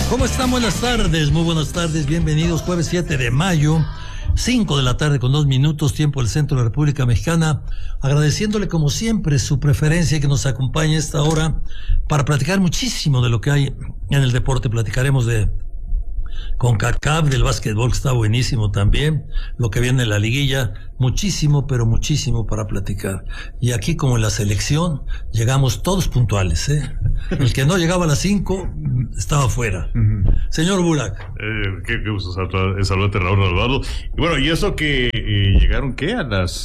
¿Cómo están? Buenas tardes, muy buenas tardes, bienvenidos. Jueves 7 de mayo, 5 de la tarde con 2 minutos, tiempo del centro de la República Mexicana. Agradeciéndole como siempre su preferencia y que nos acompañe a esta hora para platicar muchísimo de lo que hay en el deporte. Platicaremos de CONCACAF, del básquetbol, que está buenísimo también, lo que viene en la liguilla, muchísimo, pero muchísimo para platicar. Y aquí, como en la selección, llegamos todos puntuales, ¿eh? El que no llegaba a las 5 estaba fuera. Señor Burak. Qué gusto saludarte, Raúl Eduardo. Y bueno, y eso que llegaron, ¿qué? A las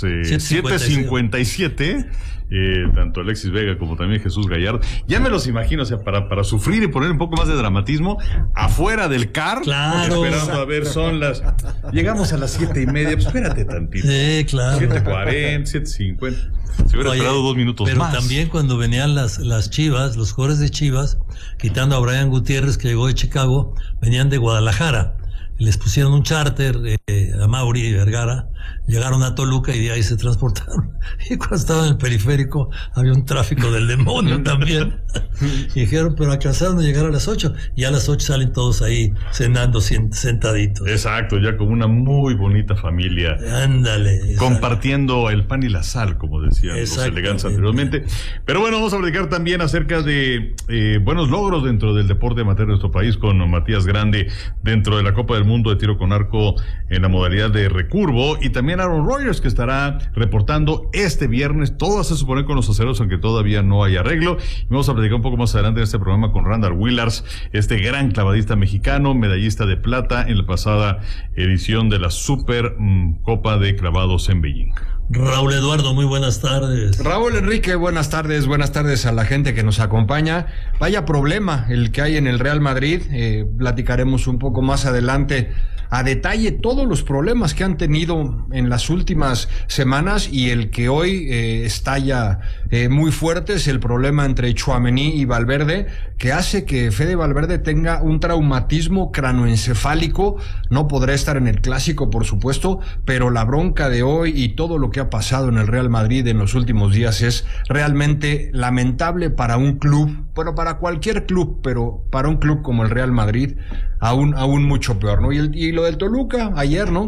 7:57. Tanto Alexis Vega como también Jesús Gallardo. Ya me los imagino, o sea, para sufrir y poner un poco más de dramatismo, afuera del CAR, claro, esperando a ver, llegamos a las 7:30, pues espérate tantito. Sí, claro. 7:40, 7:50. Se hubiera esperado 2 minutos pero más. Pero también cuando venían las Chivas, los jugadores de Chivas, quitando a Brian Gutiérrez, que llegó de Chicago, venían de Guadalajara. Les pusieron un charter a Mauri Vergara, llegaron a Toluca y de ahí se transportaron. Y cuando estaban en el periférico había un tráfico del demonio también. Y dijeron, pero alcanzaron a llegar a las 8. Y a las 8 salen todos ahí cenando sentaditos. Exacto, ya como una muy bonita familia. Ándale. Compartiendo el pan y la sal, como decían los elegantes anteriormente. Pero bueno, vamos a platicar también acerca de buenos logros dentro del deporte amateur de nuestro país con Matías Grande dentro de la Copa del Mundo de tiro con arco en la modalidad de recurvo, y también Aaron Rodgers, que estará reportando este viernes. Todo se supone con los aceros, aunque todavía no hay arreglo. Y vamos a platicar un poco más adelante en este programa con Randall Willars, este gran clavadista mexicano, medallista de plata en la pasada edición de la Super Copa de Clavados en Beijing. Raúl Eduardo, muy buenas tardes. Raúl Enrique, buenas tardes a la gente que nos acompaña. Vaya problema el que hay en el Real Madrid, platicaremos un poco más adelante a detalle todos los problemas que han tenido en las últimas semanas, y el que hoy estalla muy fuerte es el problema entre Tchouaméni y Valverde, que hace que Fede Valverde tenga un traumatismo cranoencefálico. No podrá estar en el Clásico, por supuesto, pero la bronca de hoy y todo lo que ha pasado en el Real Madrid en los últimos días es realmente lamentable para un club, bueno, para cualquier club, pero para un club como el Real Madrid aún mucho peor, ¿no? Y lo del Toluca ayer, ¿no?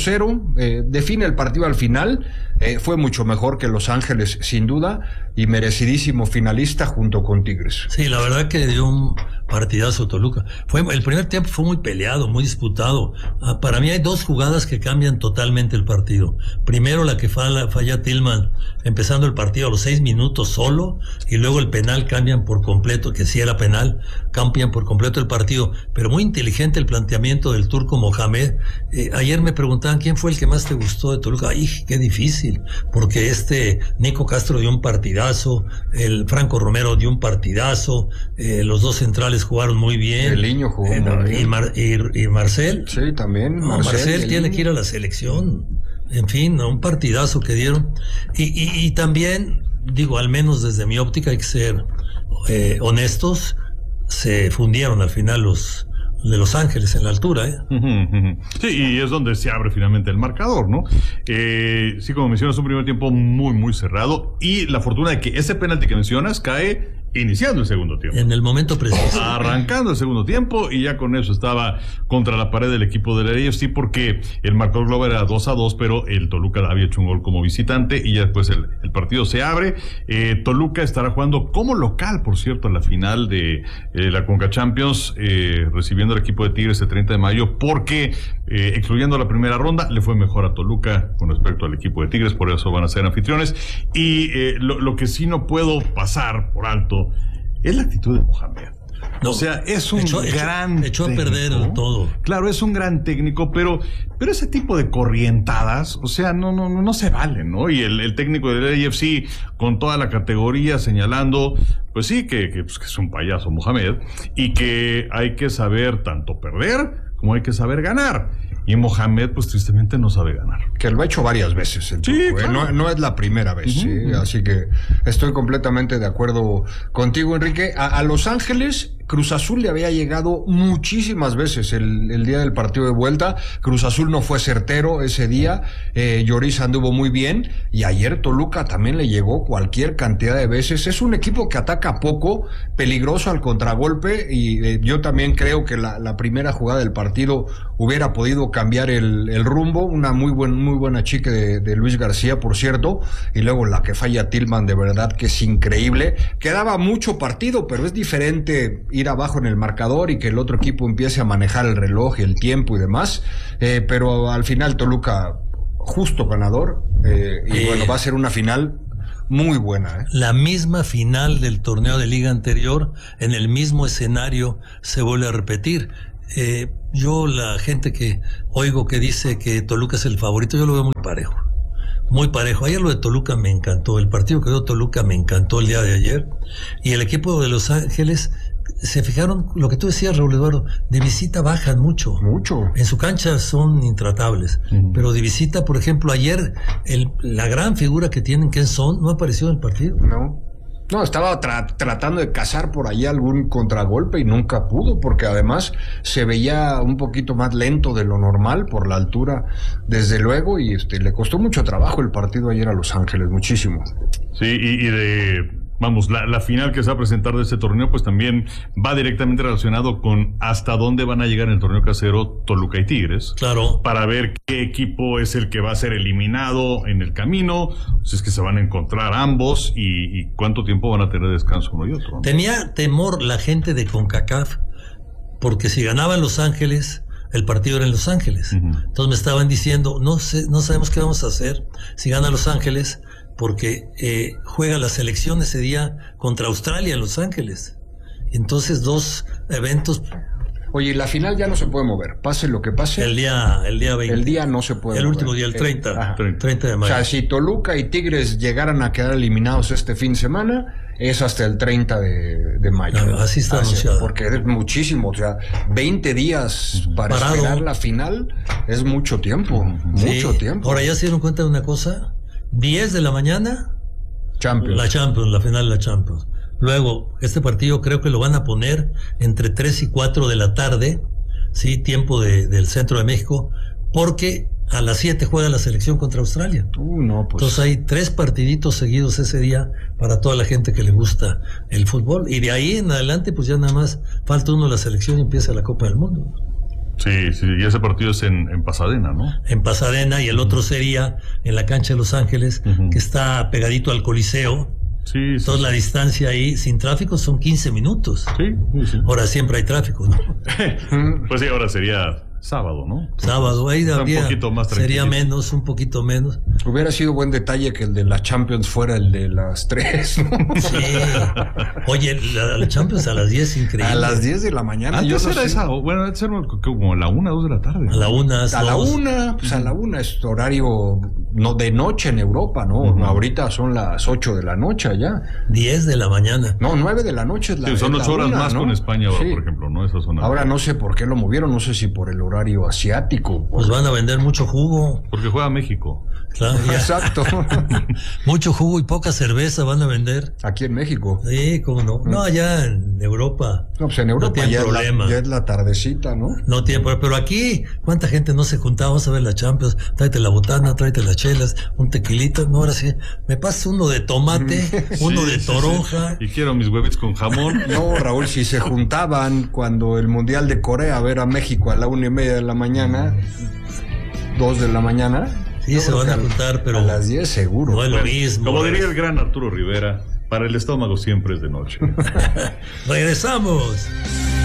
4-0, define el partido al final, fue mucho mejor que Los Ángeles, sin duda, y merecidísimo finalista junto con Tigres. Sí, la verdad que dio un partidazo Toluca. El primer tiempo fue muy peleado, muy disputado. Para mí hay 2 jugadas que cambian totalmente el partido. Primero, la que falla Tillman empezando el partido a los 6 minutos solo, y luego el penal cambian por completo, que sí era penal, cambian por completo el partido. Pero muy inteligente el planteamiento del turco Mohamed. Ayer me preguntaban quién fue el que más te gustó de Toluca. ¡Ay, qué difícil! Porque Nico Castro dio un partidazo, el Franco Romero dio un partidazo, los 2 centrales jugaron muy bien. El Niño jugó muy bien. Y Marcel. Sí, también. Marcel tiene que ir a la selección. En fin, un partidazo que dieron. Y también, digo, al menos desde mi óptica hay que ser honestos, se fundieron al final los de Los Ángeles en la altura, ¿eh? Sí, y es donde se abre finalmente el marcador, ¿no? Sí, como mencionas, un primer tiempo muy, muy cerrado, y la fortuna de que ese penalti que mencionas cae iniciando el segundo tiempo. En el momento preciso. Arrancando el segundo tiempo, y ya con eso estaba contra la pared del equipo de la AFC, porque el marcador global era 2-2, pero el Toluca había hecho un gol como visitante, y ya después el partido se abre. Toluca estará jugando como local, por cierto, en la final de la Conca Champions, recibiendo al equipo de Tigres el 30 de mayo, porque excluyendo la primera ronda, le fue mejor a Toluca con respecto al equipo de Tigres, por eso van a ser anfitriones. Y lo que sí no puedo pasar por alto es la actitud de Mohamed. No, o sea, es un gran echó a perder todo. Claro, es un gran técnico, pero ese tipo de corrientadas, o sea, no se valen, ¿no? Y el técnico del AFC, con toda la categoría, señalando, pues sí, que es un payaso Mohamed, y que hay que saber tanto perder como hay que saber ganar. Y Mohamed, pues tristemente no sabe ganar. Que lo ha hecho varias veces. Sí, claro. No es la primera vez, ¿sí? Así que estoy completamente de acuerdo contigo, Enrique. A Los Ángeles Cruz Azul le había llegado muchísimas veces el día del partido de vuelta. Cruz Azul no fue certero ese día. Lloris anduvo muy bien. Y ayer Toluca también le llegó cualquier cantidad de veces. Es un equipo que ataca poco, peligroso al contragolpe. Y yo también creo que la primera jugada del partido hubiera podido cambiar el rumbo. Una muy buena chica de Luis García, por cierto. Y luego la que falla Tillman, de verdad que es increíble. Quedaba mucho partido, pero es diferente ir abajo en el marcador y que el otro equipo empiece a manejar el reloj y el tiempo y demás, pero al final Toluca justo ganador, y bueno, va a ser una final muy buena. La misma final del torneo de liga anterior, en el mismo escenario, se vuelve a repetir. Yo, la gente que oigo que dice que Toluca es el favorito, yo lo veo muy parejo. Muy parejo. Ayer lo de Toluca me encantó. El partido que dio Toluca me encantó el día de ayer. Y el equipo de Los Ángeles, se fijaron, lo que tú decías, Raúl Eduardo, de visita bajan mucho. Mucho. En su cancha son intratables. Pero de visita, por ejemplo, ayer, la gran figura que tienen, que Son, no apareció en el partido. No, estaba tratando de cazar por ahí algún contragolpe y nunca pudo, porque además se veía un poquito más lento de lo normal por la altura, desde luego, y le costó mucho trabajo el partido ayer a Los Ángeles, muchísimo. Sí, vamos, la final que se va a presentar de este torneo, pues también va directamente relacionado con hasta dónde van a llegar en el torneo casero Toluca y Tigres. Claro. Para ver qué equipo es el que va a ser eliminado en el camino, si es que se van a encontrar ambos y cuánto tiempo van a tener descanso uno y otro, ¿no? Tenía temor la gente de CONCACAF, porque si ganaba Los Ángeles, el partido era en Los Ángeles. Entonces me estaban diciendo, no sabemos qué vamos a hacer si gana Los Ángeles, porque juega la selección ese día contra Australia en Los Ángeles. Entonces 2 eventos. Oye, la final ya no se puede mover, pase lo que pase. El día 20. El día no se puede el mover. Último día, el 30. 30 de mayo. O sea, si Toluca y Tigres llegaran a quedar eliminados este fin de semana, es hasta el 30 de mayo. Así está anunciado. Porque es muchísimo, o sea, 20 días para esperar la final es mucho tiempo, mucho tiempo. Ahora, ¿ya se dieron cuenta de una cosa? 10 de la mañana, Champions. La final de la Champions. Luego, este partido creo que lo van a poner entre 3 y 4 de la tarde, sí, tiempo del centro de México, porque a las 7 juega la selección contra Australia. No, pues. Entonces hay 3 partiditos seguidos ese día para toda la gente que le gusta el fútbol. Y de ahí en adelante, pues ya nada más falta uno de la selección y empieza la Copa del Mundo. Sí, y ese partido es en Pasadena, ¿no? En Pasadena, y el otro sería en la cancha de Los Ángeles, que está pegadito al Coliseo. Sí. Entonces la distancia ahí, sin tráfico, son 15 minutos. Sí. Ahora siempre hay tráfico, ¿no? Pues sí, ahora sería sábado, ¿no? Sábado, ahí un poquito más sería menos, un poquito menos. Hubiera sido buen detalle que el de la Champions fuera el de las 3, ¿no? Sí. Oye, la Champions a las 10, increíble. A las 10 de la mañana. Antes era esa, bueno, antes era como a la 1, 2 de la tarde. A la 1, a la 1, pues a la 1 es horario no de noche en Europa, ¿no? Ahorita son las 8 de la noche allá. 10 de la mañana. No, 9 de la noche es la. Sí, son 8 horas más, ¿no? Con España ahora, por ejemplo, ¿no? Esa zona. Ahora no sé por qué lo movieron, no sé si por el horario asiático. Pues van a vender mucho jugo. Porque juega México. Claro, exacto. Mucho jugo y poca cerveza van a vender. Aquí en México. Sí, cómo no. No, allá en Europa. No, pues en Europa no tiene problema. Ya es la tardecita, ¿no? No tiene problema. Pero aquí, ¿cuánta gente no se juntaba? Vamos a ver la Champions. Tráete la botana, tráete las chelas, un tequilito. No, ahora sí. Me pasa uno de tomate, uno de toronja. Y quiero mis huevitos con jamón. No, Raúl, si se juntaban cuando el Mundial de Corea a ver a México a la 1:30 de la mañana, 2 de la mañana. Sí, se van a juntar, pero a las 10 seguro. No es lo mismo. Como diría el gran Arturo Rivera, para el estómago siempre es de noche. Regresamos.